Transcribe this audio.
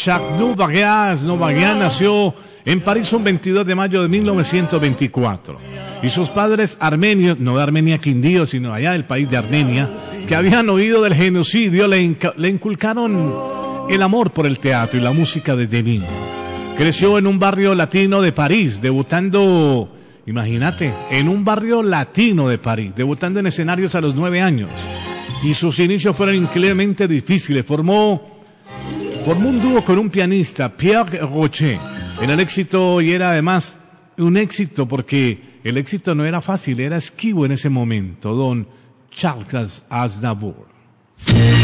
Jacques Noubarrian nació en París un 22 de mayo de 1924. Y sus padres armenios, no de Armenia Quindío, sino allá del país de Armenia, que habían oído del genocidio, le inculcaron el amor por el teatro y la música desde niño. Creció en un barrio latino de París, debutando, imagínate, en un barrio latino de París, debutando en escenarios a los 9 años. Y sus inicios fueron increíblemente difíciles. Formó un dúo con un pianista, Pierre Rocher, en el éxito, y era además un éxito porque el éxito no era fácil, era esquivo en ese momento, don Charles Aznavour.